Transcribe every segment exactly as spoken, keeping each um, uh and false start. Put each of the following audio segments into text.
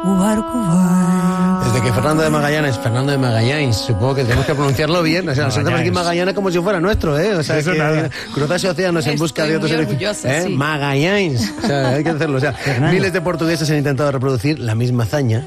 o barco vai. Desde que Fernando de Magallanes, Fernando de Magallanes, supongo que tenemos que pronunciarlo bien. O sea, nos sentamos aquí en Magallanes como si fuera nuestro, ¿eh? O sea, Eso que nada. cruzase océanos en busca de otros orgullosa, ¿eh? sí. Magallanes. O sea, hay que hacerlo. O sea, miles de portugueses han intentado reproducir la misma hazaña.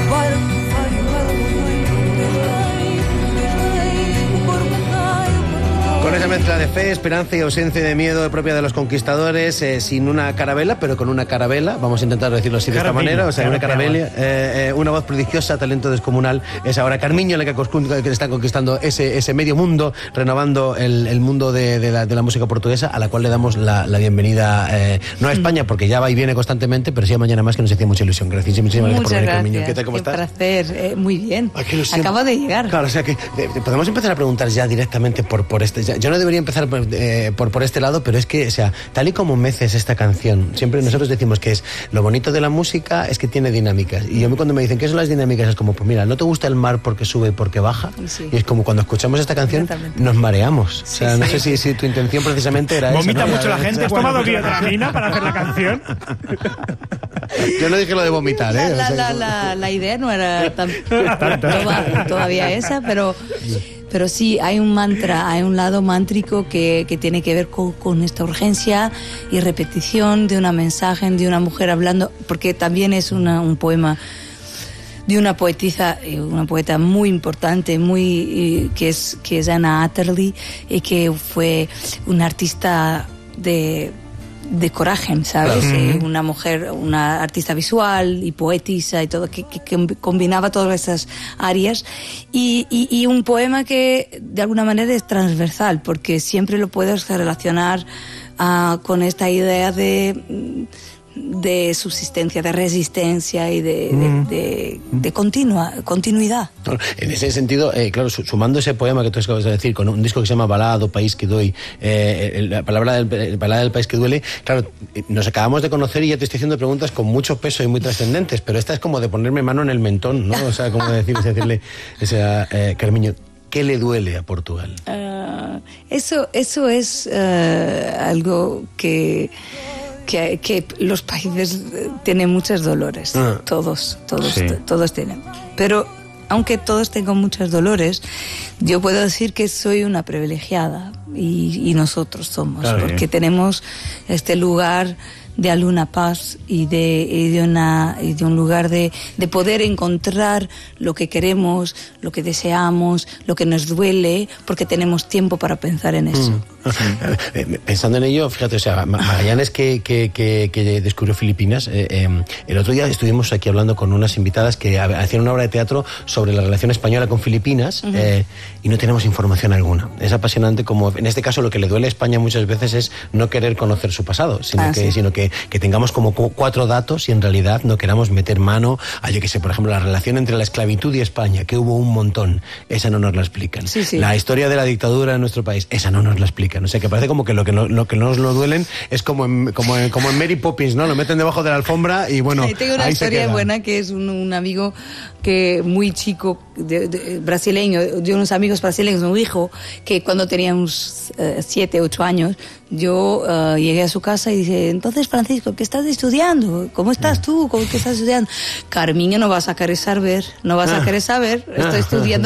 Con esa mezcla de fe, esperanza y ausencia de miedo propia de los conquistadores, eh, sin una carabela, pero con una carabela, vamos a intentar decirlo así de esta Carabella, manera, o sea, una carabella. carabela, eh, eh, una voz prodigiosa, talento descomunal, es ahora Carmiño la que, que está conquistando ese, ese medio mundo, renovando el, el mundo de, de, la, de la música portuguesa, a la cual le damos la, la bienvenida, eh, no a España, porque ya va y viene constantemente, pero sí a Mañana Más, que nos hacía mucha ilusión. Gracias, muchísimas gracias por venir, Carmiño. ¿Qué tal, cómo Qué estás? placer, eh, muy bien. Ay, qué ilusión. Acabo de llegar. Claro, o sea que eh, podemos empezar a preguntar ya directamente por, por este. Ya, yo no debería empezar por, eh, por, por este lado, pero es que, o sea, tal y como meces esta canción, siempre nosotros decimos que es lo bonito de la música es que tiene dinámicas. Y yo cuando me dicen ¿qué son las dinámicas? Es como, pues mira, ¿no te gusta el mar porque sube y porque baja? Sí. Y es como cuando escuchamos esta canción nos mareamos. O sea, Sí, no sí. sé si, si tu intención precisamente era esa. Vomita ¿no? mucho la gente. ¿Has Bueno, tomado mucho la biodramina para hacer la canción? Yo no dije lo de vomitar, ¿eh? La, O sea, la, la, la idea no era tan toda- todavía esa, pero, pero sí hay un mantra, hay un lado mántrico que, que tiene que ver con, con esta urgencia y repetición de una mensaje de una mujer hablando, porque también es una, un poema de una poetisa, una poeta muy importante, muy que es que es Anna Atterley, y que fue una artista de de coraje, ¿sabes? Claro. Eh, una mujer, una artista visual y poetisa y todo, que, que, que combinaba todas esas áreas, y, y, y un poema que de alguna manera es transversal, porque siempre lo puedes relacionar uh, con esta idea de de subsistencia, de resistencia y de, Mm. de, de, de continua, continuidad. Bueno, en ese sentido, eh, claro, sumando ese poema que tú acabas de decir, con un disco que se llama Balada do País que Doy, eh, la palabra del, Balada del País que Duele, claro, nos acabamos de conocer y ya te estoy haciendo preguntas con mucho peso y muy trascendentes, pero esta es como de ponerme mano en el mentón, ¿no? O sea, como decir, decirle, o sea, eh, Carmiño, ¿qué le duele a Portugal? Uh, eso, eso es uh, algo que... Que, que los países tienen muchos dolores, Ah. todos, todos, Sí. t- todos tienen. Pero aunque todos tengan muchos dolores, yo puedo decir que soy una privilegiada y, y nosotros somos, Claro. porque tenemos este lugar de alguna paz y de, y de, una, y de un lugar de, de poder encontrar lo que queremos, lo que deseamos, lo que nos duele, porque tenemos tiempo para pensar en eso. Mm. Pensando en ello, fíjate, o sea, Magallanes que, que, que, que descubrió Filipinas, eh, eh, el otro día estuvimos aquí hablando con unas invitadas que hacían una obra de teatro sobre la relación española con Filipinas, uh-huh. eh, y no tenemos información alguna. Es apasionante como, en este caso, lo que le duele a España muchas veces es no querer conocer su pasado, sino ah, que, sí. sino que, que tengamos como cuatro datos y en realidad no queramos meter mano a, yo que sé, por ejemplo, la relación entre la esclavitud y España, que hubo un montón, esa no nos la explican. Sí, sí. La historia de la dictadura en nuestro país, esa no nos la explican. O sea, que parece como que lo que, no, lo que nos lo duelen es como en, como, en, como en Mary Poppins, ¿no? Lo meten debajo de la alfombra y bueno, ahí tengo una ahí se historia queda. buena, que es un, un amigo que muy chico, de, de, brasileño, de unos amigos brasileños, un hijo, que cuando tenía unos uh, siete, ocho años, yo uh, llegué a su casa y dije, entonces Francisco, ¿qué estás estudiando? ¿Cómo estás tú? ¿Cómo, ¿Qué estás estudiando? Carmiño, no vas a querer saber, no vas a querer saber, estoy estudiando